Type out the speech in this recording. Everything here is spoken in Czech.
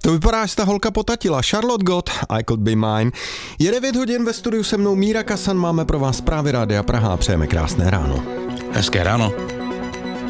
To vypadá, že ta holka potatila. Charlotte Gott, I Could Be Mine. Je 9 hodin, ve studiu se mnou Míra Kasan, máme pro vás zprávy Rádia Praha a přejeme krásné ráno. Hezké ráno.